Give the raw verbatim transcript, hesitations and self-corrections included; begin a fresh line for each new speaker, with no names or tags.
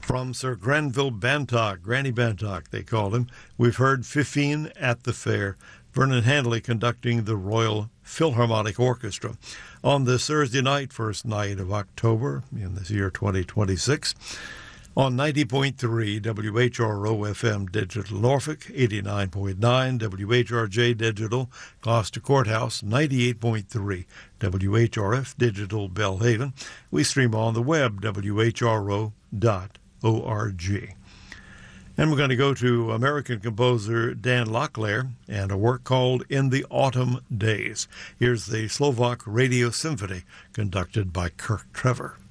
From Sir Granville Bantock, Granny Bantock, they called him, we've heard Fifine at the Fair, Vernon Handley conducting the Royal Philharmonic Orchestra. On this Thursday night, first night of October in this year twenty twenty-six, on ninety point three W H R O F M Digital Norfolk, eighty-nine point nine W H R J Digital Gloucester Courthouse, ninety-eight point three W H R F Digital Belhaven. We stream on the web, W H R O dot org. And we're going to go to American composer Dan Locklear and a work called In the Autumn Days. Here's the Slovak Radio Symphony conducted by Kirk Trevor.